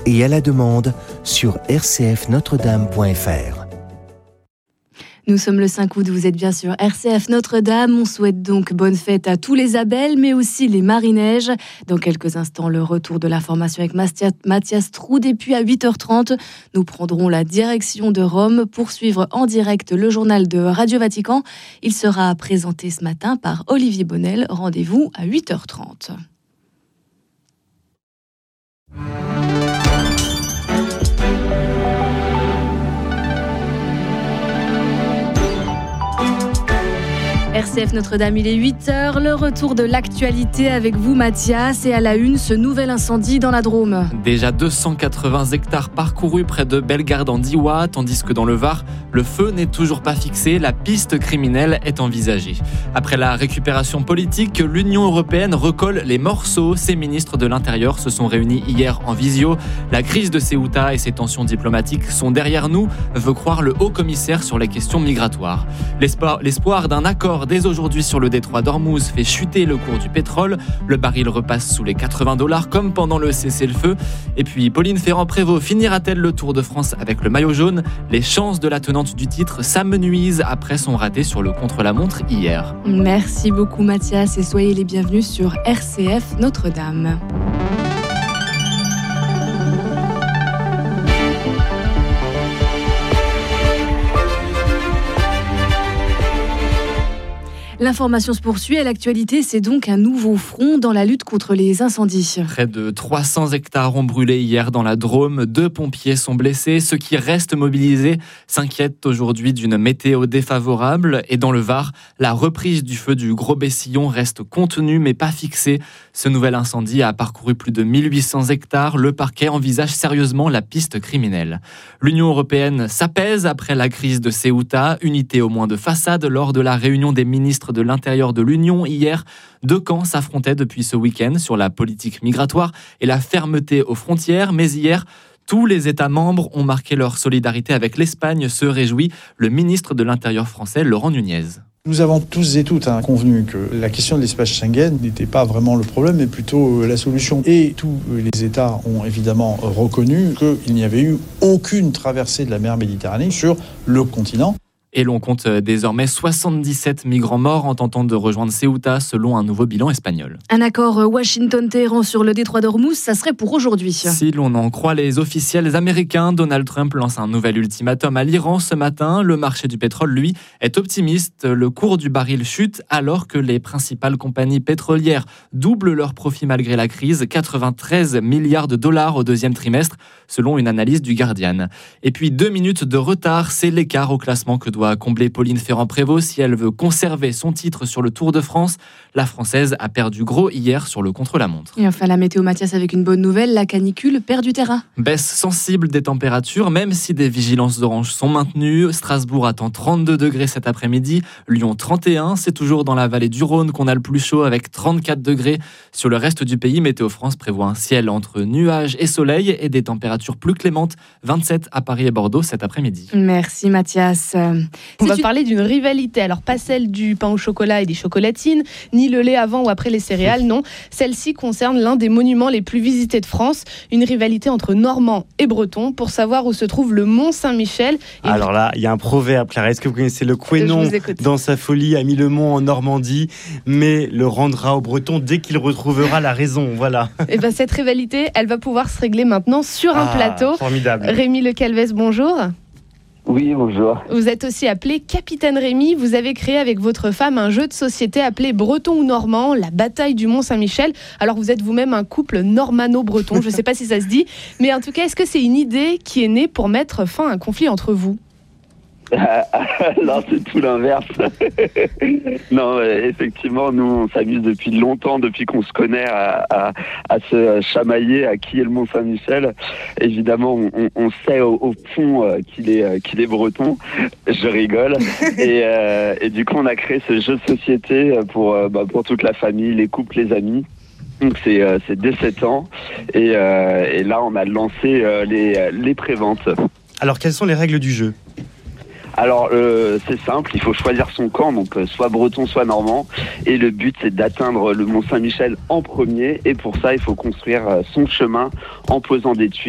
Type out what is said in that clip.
et à la demande sur rcfnotredame.fr. Nous sommes le 5 août, vous êtes bien sur RCF Notre-Dame. On souhaite donc bonne fête à tous les Abels, mais aussi les Marie-Neiges. Dans quelques instants, le retour de l'information avec Mathias Troud. Et puis à 8h30, nous prendrons la direction de Rome pour suivre en direct le journal de Radio Vatican. Il sera présenté ce matin par Olivier Bonnel. Rendez-vous à 8h30. RCF Notre-Dame, il est 8h, le retour de l'actualité avec vous Mathias, et à la une, ce nouvel incendie dans la Drôme. Déjà 280 hectares parcourus près de Bellegarde en Diois, tandis que dans le Var, le feu n'est toujours pas fixé, la piste criminelle est envisagée. Après la récupération politique, l'Union européenne recolle les morceaux. Ses ministres de l'Intérieur se sont réunis hier en visio. La crise de Ceuta et ses tensions diplomatiques sont derrière nous, veut croire le haut-commissaire sur les questions migratoires. L'espoir d'un accord dès aujourd'hui sur le détroit d'Ormuz fait chuter le cours du pétrole. Le baril repasse sous les $80 comme pendant le cessez-le-feu. Et puis Pauline Ferrand-Prévot finira-t-elle le Tour de France avec le maillot jaune ? Les chances de la tenante du titre s'amenuisent après son raté sur le contre-la-montre hier. Merci beaucoup Mathias et soyez les bienvenus sur RCF Notre-Dame. L'information se poursuit et l'actualité, c'est donc un nouveau front dans la lutte contre les incendies. Près de 300 hectares ont brûlé hier dans la Drôme. 2 pompiers sont blessés. Ceux qui restent mobilisés s'inquiètent aujourd'hui d'une météo défavorable. Et dans le Var, la reprise du feu du Gros Bessillon reste contenue mais pas fixée. Ce nouvel incendie a parcouru plus de 1800 hectares. Le parquet envisage sérieusement la piste criminelle. L'Union européenne s'apaise après la crise de Ceuta. Unité au moins de façade lors de la réunion des ministres de l'Intérieur de l'Union hier. 2 camps s'affrontaient depuis ce week-end sur la politique migratoire et la fermeté aux frontières. Mais hier, tous les États membres ont marqué leur solidarité avec l'Espagne, se réjouit le ministre de l'Intérieur français, Laurent Nunez. Nous avons tous et toutes convenu que la question de l'espace Schengen n'était pas vraiment le problème, mais plutôt la solution. Et tous les États ont évidemment reconnu qu'il n'y avait eu aucune traversée de la mer Méditerranée sur le continent. Et l'on compte désormais 77 migrants morts en tentant de rejoindre Ceuta, selon un nouveau bilan espagnol. Un accord Washington-Téhéran sur le détroit d'Ormuz, ça serait pour aujourd'hui. Si l'on en croit les officiels américains, Donald Trump lance un nouvel ultimatum à l'Iran ce matin. Le marché du pétrole, lui, est optimiste. Le cours du baril chute alors que les principales compagnies pétrolières doublent leurs profits malgré la crise. 93 milliards de dollars au 2e trimestre, selon une analyse du Guardian. Et puis 2 minutes de retard, c'est l'écart au classement que doit combler Pauline Ferrand-Prévot si elle veut conserver son titre sur le Tour de France. La Française a perdu gros hier sur le contre-la-montre. Et enfin la météo Mathias avec une bonne nouvelle, la canicule perd du terrain. Baisse sensible des températures, même si des vigilances oranges sont maintenues. Strasbourg attend 32 degrés cet après-midi, Lyon 31. C'est toujours dans la vallée du Rhône qu'on a le plus chaud avec 34 degrés. Sur le reste du pays, Météo France prévoit un ciel entre nuages et soleil et des températures plus clémentes. 27 à Paris et Bordeaux cet après-midi. Merci Mathias. On va parler d'une rivalité, alors pas celle du pain au chocolat et des chocolatines, ni le lait avant ou après les céréales, non. Celle-ci concerne l'un des monuments les plus visités de France, une rivalité entre Normands et Bretons pour savoir où se trouve le Mont Saint-Michel. Alors là, il y a un proverbe, Clara, est-ce que vous connaissez le Quénon dans sa folie a mis le mont en Normandie, mais le rendra aux Bretons dès qu'il retrouvera la raison, voilà. Et ben cette rivalité, elle va pouvoir se régler maintenant sur un plateau. Formidable. Rémi Le Calvez, bonjour. Oui, bonjour. Vous êtes aussi appelé Capitaine Rémi. Vous avez créé avec votre femme un jeu de société appelé Breton ou Normand, la bataille du Mont Saint-Michel. Alors vous êtes vous-même un couple normano-breton, je ne sais pas si ça se dit, mais en tout cas, est-ce que c'est une idée qui est née pour mettre fin à un conflit entre vous ? Non, c'est tout l'inverse. Non, effectivement, nous, on s'amuse depuis longtemps, depuis qu'on se connaît, à se chamailler à qui est le Mont Saint-Michel. Évidemment, on sait au fond qu'il est breton. Je rigole. Et du coup, on a créé ce jeu de société pour toute la famille, les couples, les amis. Donc c'est dès 7 ans. Et là, on a lancé les préventes. Alors, quelles sont les règles du jeu ? Alors c'est simple, il faut choisir son camp, donc soit breton, soit normand. Et le but, c'est d'atteindre le Mont Saint-Michel en premier. Et pour ça, il faut construire son chemin en posant des tuiles.